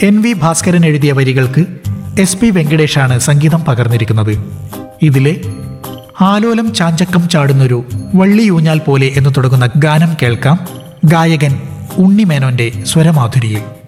NV Bhaskaran എഴുതിയ വരികൾക്ക് SP വെങ്കടേഷാണ് സംഗീതം പകർന്നിരിക്കുന്നത്. ഇതിലെ ആലോലം ചാഞ്ചക്കം ചാടുന്നൊരു വള്ളിയൂഞ്ഞാൽ പോലെ എന്ന് തുടങ്ങുന്ന ഗാനം കേൾക്കാം, ഗായകൻ ഉണ്ണിമേനോന്റെ സ്വരമാധുരിയിൽ.